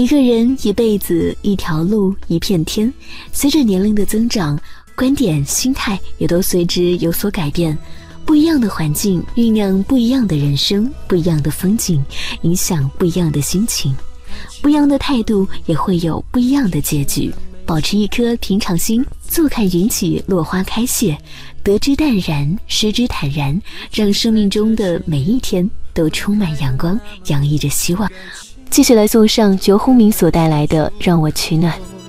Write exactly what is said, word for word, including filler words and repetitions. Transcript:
一个人一辈子，一条路，一片天。随着年龄的增长，观点、心态也都随之有所改变。不一样的环境酝酿不一样的人生，不一样的风景影响不一样的心情，不一样的态度也会有不一样的结局。保持一颗平常心，坐看云起落花开谢，得之淡然，失之坦然，让生命中的每一天都充满阳光，洋溢着希望。继续来送上绝户鸣所带来的《让我取暖》。